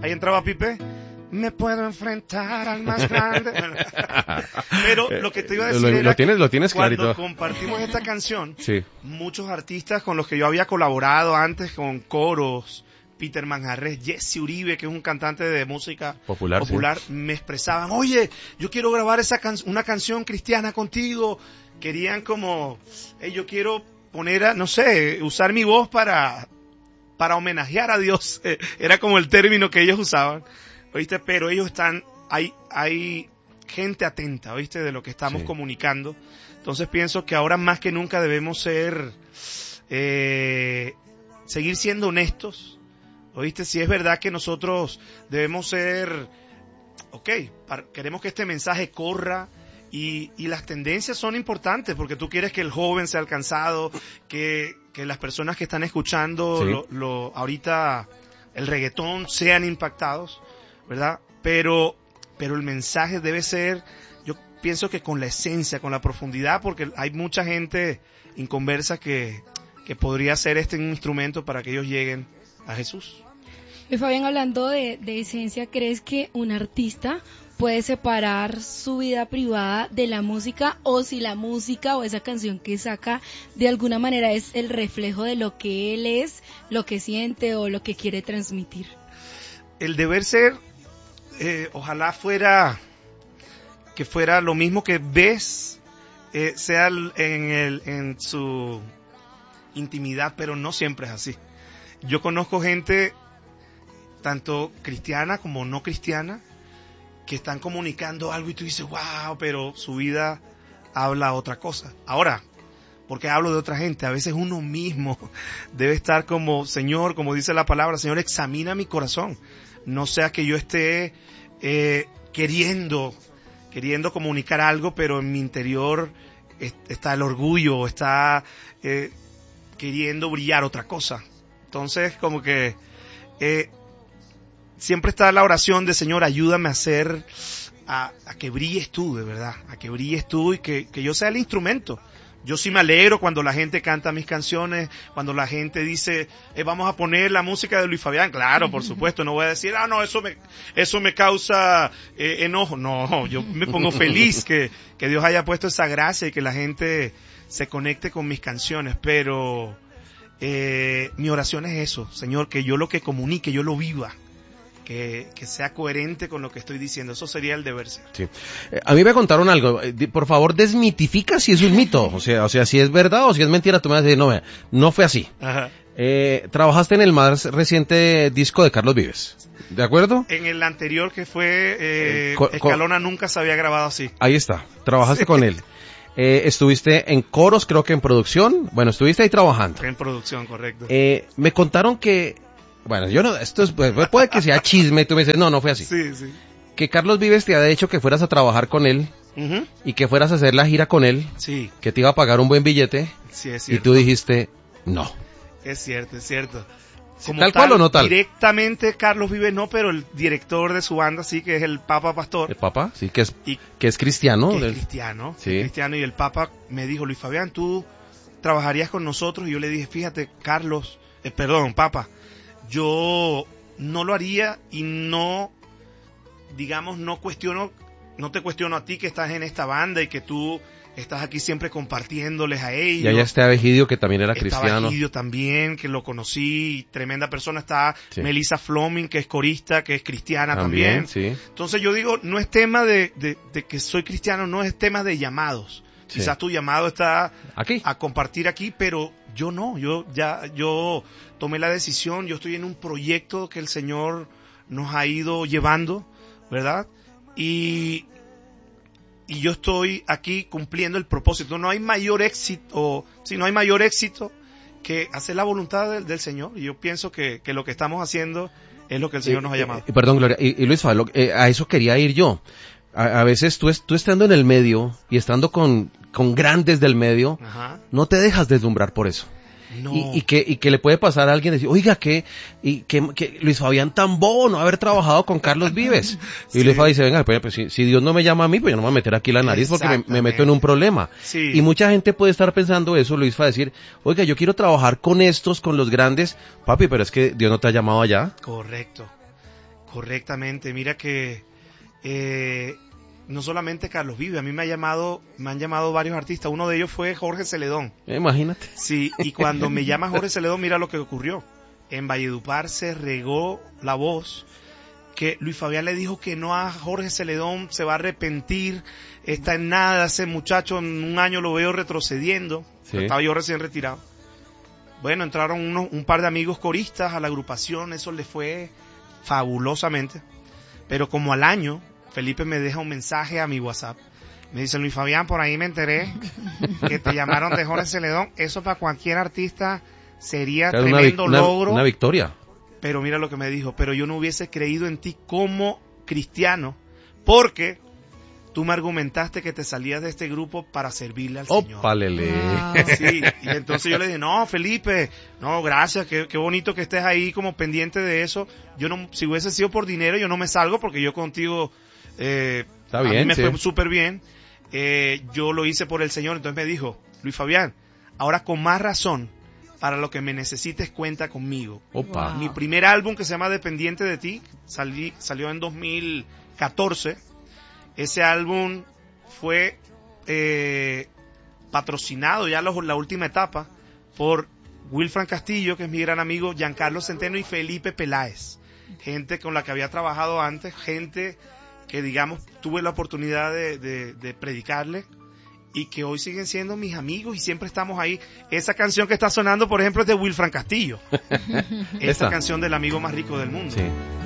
Ahí entraba Pipe. Me puedo enfrentar al más grande. Pero lo que te iba a decir lo tienes cuando clarito. compartimos esta canción, Sí. muchos artistas con los que yo había colaborado antes con coros, Peter Manjarres, Jesse Uribe, que es un cantante de música popular, sí, me expresaban, oye, yo quiero grabar una canción cristiana contigo. Querían como, yo quiero poner, no sé, usar mi voz para homenajear a Dios. Era como el término que ellos usaban. ¿Oíste? Pero ellos hay gente atenta, ¿oíste? De lo que estamos comunicando. Entonces pienso que ahora más que nunca debemos seguir siendo honestos, ¿oíste? Si es verdad que nosotros debemos ser, queremos que este mensaje corra y las tendencias son importantes porque tú quieres que el joven sea alcanzado, que las personas que están escuchando ahorita el reggaetón sean impactados, ¿verdad? Pero el mensaje debe ser, yo pienso que con la esencia, con la profundidad, porque hay mucha gente inconversa que podría ser un instrumento para que ellos lleguen a Jesús. Y Fabián, hablando de esencia, ¿crees que un artista puede separar su vida privada de la música, o si la música o esa canción que saca de alguna manera es el reflejo de lo que él es, lo que siente o lo que quiere transmitir? El deber ser, ojalá fuera lo mismo que ves, sea en su intimidad, pero no siempre es así. Yo conozco gente, tanto cristiana como no cristiana, que están comunicando algo y tú dices, wow, pero su vida habla otra cosa. Ahora, porque hablo de otra gente, a veces uno mismo debe estar como, Señor, como dice la palabra, Señor, examina mi corazón. No sea que yo esté queriendo comunicar algo, pero en mi interior está el orgullo, está queriendo brillar otra cosa. Entonces, como que siempre está la oración de Señor, ayúdame a que brilles tú, de verdad, a que brilles tú y que yo sea el instrumento. Yo sí me alegro cuando la gente canta mis canciones, cuando la gente dice, vamos a poner la música de Luis Fabián. Claro, por supuesto, no voy a decir, no, eso me causa enojo. No, yo me pongo feliz que Dios haya puesto esa gracia y que la gente se conecte con mis canciones, pero mi oración es eso, Señor, que yo lo que comunique, yo lo viva. Que sea coherente con lo que estoy diciendo. Eso sería el deber ser. Sí. A mí me contaron algo. Por favor, desmitifica si es un mito. O sea, si es verdad o si es mentira. Tú me vas a decir, no fue así. Ajá. Trabajaste en el más reciente disco de Carlos Vives, ¿de acuerdo? En el anterior, que fue Escalona, nunca se había grabado así. Ahí está. Trabajaste con él. Estuviste en coros, creo que en producción. Bueno, estuviste ahí trabajando. En producción, correcto. Me contaron que... Bueno, puede que sea chisme, y tú me dices, no fue así. Sí, sí. Que Carlos Vives te ha dicho que fueras a trabajar con él, uh-huh, y que fueras a hacer la gira con él, sí, que te iba a pagar un buen billete, sí, es cierto. Y tú dijiste, no. Es cierto. Como ¿Tal cual o no tal? Directamente Carlos Vives no, pero el director de su banda sí, que es el Papa Pastor. El Papa, sí, que es cristiano. Que es cristiano, sí. Cristiano, y el Papa me dijo, Luis Fabián, tú trabajarías con nosotros, y yo le dije, fíjate, Papa, yo no lo haría y no te cuestiono a ti que estás en esta banda y que tú estás aquí siempre compartiéndoles a ellos. Y allá está Egidio, que también era cristiano. Estaba Egidio también, que lo conocí, tremenda persona. Está sí. Melissa Fleming, que es corista, que es cristiana también. Sí. Entonces yo digo, no es tema de que soy cristiano, no es tema de llamados. Sí. Quizás tu llamado está aquí, a compartir aquí, pero yo no, yo tomé la decisión, yo estoy en un proyecto que el Señor nos ha ido llevando, ¿verdad? Y yo estoy aquí cumpliendo el propósito. No hay mayor éxito que hacer la voluntad del Señor. Y yo pienso que lo que estamos haciendo es lo que el Señor nos ha llamado. Perdón, Gloria, y Luis Fabio, a eso quería ir yo. A veces tú estando en el medio y estando con grandes del medio, ajá, no te dejas deslumbrar por eso. No. Y que le puede pasar a alguien decir, oiga, que Luis Fabián tan bobo no haber trabajado con Carlos Vives. Sí. Y Luis Fabián dice, venga, pues si Dios no me llama a mí, pues yo no me voy a meter aquí la nariz porque me meto en un problema. Sí. Y mucha gente puede estar pensando eso, Luis va a decir, oiga, yo quiero trabajar con los grandes, papi, pero es que Dios no te ha llamado allá. Correcto. Correctamente, mira que no solamente Carlos Vives, a mí me han llamado varios artistas, uno de ellos fue Jorge Celedón. Imagínate. Sí, y cuando me llama Jorge Celedón, mira lo que ocurrió. En Valledupar se regó la voz que Luis Fabián le dijo que no a Jorge Celedón, se va a arrepentir, está en nada, ese muchacho en un año lo veo retrocediendo, sí. Estaba yo recién retirado. Bueno, entraron un par de amigos coristas a la agrupación, eso le fue fabulosamente, pero como al año, Felipe me deja un mensaje a mi WhatsApp, me dice: Luis Fabián, por ahí me enteré que te llamaron de Jorge Celedón, eso para cualquier artista sería tremendo logro. Una victoria. Pero mira lo que me dijo, pero yo no hubiese creído en ti como cristiano, porque tú me argumentaste que te salías de este grupo para servirle al Señor. ¡Opalele! Wow. Sí, y entonces yo le dije: no, Felipe, no, gracias, qué bonito que estés ahí como pendiente de eso. Yo no, si hubiese sido por dinero, yo no me salgo, porque yo contigo, Está a bien, mí me sí. fue súper bien. Yo lo hice por el Señor. Entonces me dijo: Luis Fabián, ahora con más razón, para lo que me necesites, cuenta conmigo. Opa. Wow. Mi primer álbum, que se llama Dependiente de ti, salió en 2014. Ese álbum fue patrocinado ya la última etapa por Wilfran Castillo, que es mi gran amigo, Giancarlo Centeno y Felipe Peláez. Gente con la que había trabajado antes, gente que, digamos, tuve la oportunidad de predicarle, y que hoy siguen siendo mis amigos y siempre estamos ahí. Esa canción que está sonando, por ejemplo, es de Wilfran Castillo. Esta canción del amigo más rico del mundo. Sí.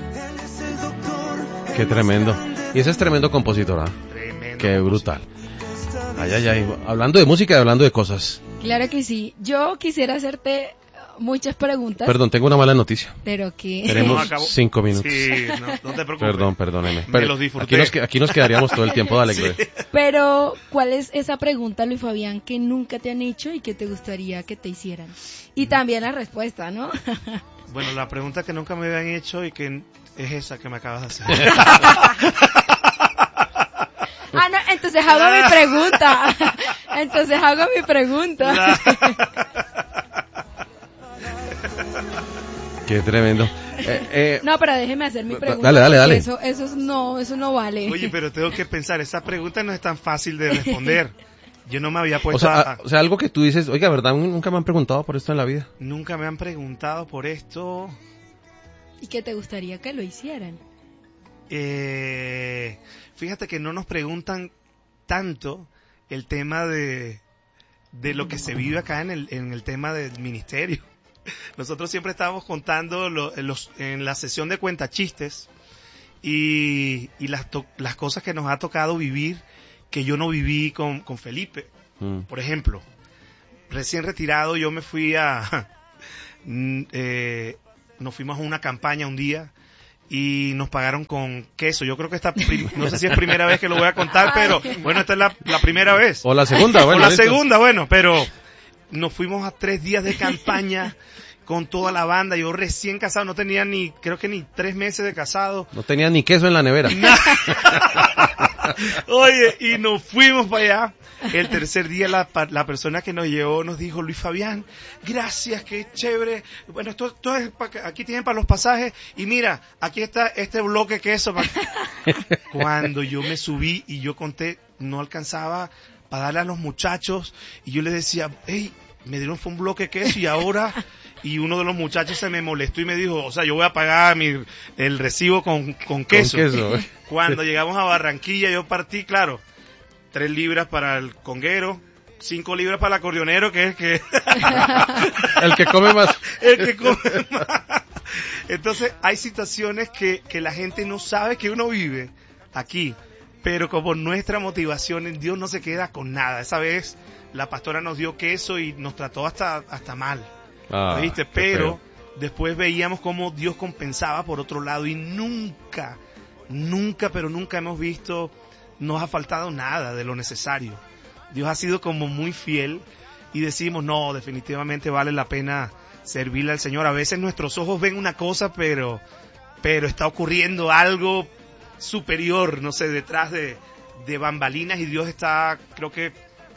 Qué tremendo. Y ese es tremendo compositor, ¿ah? Tremendo. Qué brutal. Ay, ay, ay. Hablando de música y hablando de cosas. Claro que sí. Yo quisiera hacerte muchas preguntas. Perdón, tengo una mala noticia. Pero que... Tenemos acabó. 5 minutos. Sí, no te preocupes. Perdóneme. Me los disfruté. Aquí nos quedaríamos todo el tiempo, dale, Sí. Gloria. Pero, ¿cuál es esa pregunta, Luis Fabián, que nunca te han hecho y que te gustaría que te hicieran? Y también la respuesta, ¿no? Bueno, la pregunta que nunca me habían hecho y que es esa que me acabas de hacer. Ah, no, entonces hago mi pregunta. Entonces hago mi pregunta. Qué tremendo. No, pero déjeme hacer mi pregunta. Dale. porque eso no vale. Oye, pero tengo que pensar, esa pregunta no es tan fácil de responder. Yo no me había O puesto sea, algo que tú dices, oiga, ¿verdad? Nunca me han preguntado por esto en la vida. Nunca me han preguntado por esto. ¿Y qué te gustaría que lo hicieran? Fíjate que no nos preguntan tanto el tema de lo que se vive acá en el tema del ministerio. Nosotros siempre estábamos contando en la sesión de cuentachistes y las cosas que nos ha tocado vivir que yo no viví con Felipe. Por ejemplo, recién retirado yo me fui nos fuimos a una campaña un día y nos pagaron con queso. Yo creo que no sé si es primera vez que lo voy a contar, pero bueno, esta es la primera vez. O la segunda, bueno. O la segunda, bueno, pero nos fuimos a 3 días de campaña con toda la banda. Yo recién casado, no tenía creo que ni 3 meses de casado. No tenía ni queso en la nevera. Oye, y nos fuimos para allá. El tercer día la persona que nos llevó nos dijo: Luis Fabián, gracias, qué chévere. Bueno, esto es aquí tienen para los pasajes. Y mira, aquí está este bloque de queso. Cuando yo me subí y yo conté, no alcanzaba para darle a los muchachos. Y yo les decía: hey, me dieron fue un bloque de queso y ahora... Y uno de los muchachos se me molestó y me dijo: o sea, yo voy a pagar el recibo con queso. Con queso. Cuando llegamos a Barranquilla, yo partí, claro, 3 libras para el conguero, 5 libras para el acordeonero, que es que... El que come más. El que come más. Entonces, hay situaciones que la gente no sabe que uno vive aquí, pero como nuestra motivación en Dios no se queda con nada. Esa vez la pastora nos dio queso y nos trató hasta mal. ¿Viste? Pero después veíamos cómo Dios compensaba por otro lado y nunca hemos visto, nos ha faltado nada de lo necesario. Dios ha sido como muy fiel y decimos: no, definitivamente vale la pena servirle al Señor. A veces nuestros ojos ven una cosa, pero está ocurriendo algo superior, no sé, detrás de bambalinas, y Dios está, creo que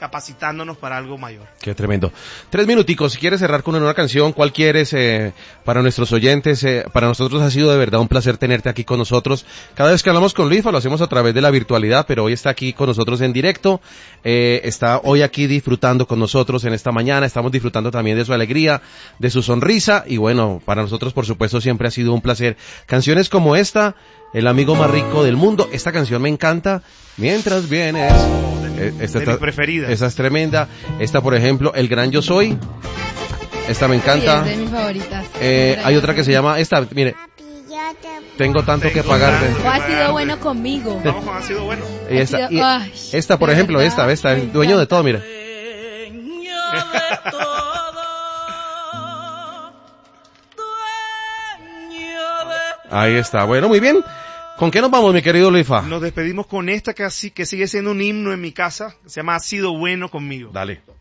capacitándonos para algo mayor. Qué tremendo. 3 minuticos, si quieres cerrar con una canción, ¿cuál quieres para nuestros oyentes? Para nosotros ha sido de verdad un placer tenerte aquí con nosotros. Cada vez que hablamos con Luifa lo hacemos a través de la virtualidad, pero hoy está aquí con nosotros en directo, está hoy aquí disfrutando con nosotros en esta mañana, estamos disfrutando también de su alegría, de su sonrisa, y bueno, para nosotros por supuesto siempre ha sido un placer. Canciones como esta, El amigo más rico del mundo, esta canción me encanta, Mientras vienes, de mi preferida. Esa es tremenda. Esta, por ejemplo, El gran yo soy, esta me encanta. Sí, es de mis favoritas. Hay otra que se llama, esta, mire, Tengo tanto que pagarte. O ha sido bueno conmigo. Vamos con Ha sido bueno. Y esta, por ejemplo, esta, el dueño de todo, mire. Ahí está, bueno, muy bien. ¿Con qué nos vamos, mi querido Luifa? Nos despedimos con esta que sigue siendo un himno en mi casa, se llama Ha sido bueno conmigo. Dale.